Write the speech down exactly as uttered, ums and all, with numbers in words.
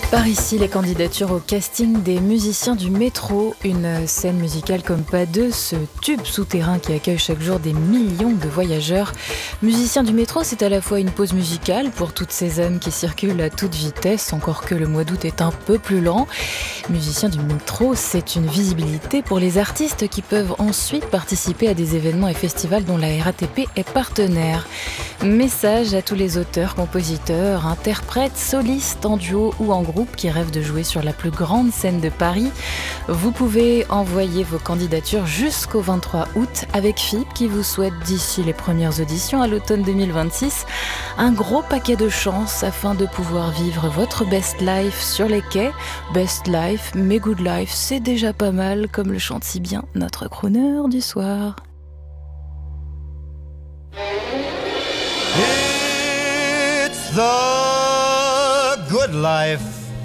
Par ici, les candidatures au casting des musiciens du métro, une scène musicale comme pas deux, ce tube souterrain qui accueille chaque jour des millions de voyageurs. Musiciens du métro, c'est à la fois une pause musicale pour toutes ces âmes qui circulent à toute vitesse, encore que le mois d'août est un peu plus lent. Musiciens du métro, c'est une visibilité pour les artistes qui peuvent ensuite participer à des événements et festivals dont la R A T P est partenaire. Message à tous les auteurs, compositeurs, interprètes, solistes en duo ou en groupe qui rêvent de jouer sur la plus grande scène de Paris. Vous pouvez envoyer vos candidatures jusqu'au vingt-trois août avec F I P qui vous souhaite d'ici les premières auditions à l'automne deux mille vingt-six un gros paquet de chances afin de pouvoir vivre votre best life sur les quais. Best life, mais good life, c'est déjà pas mal, comme le chante si bien notre crooner du soir. It's the good life.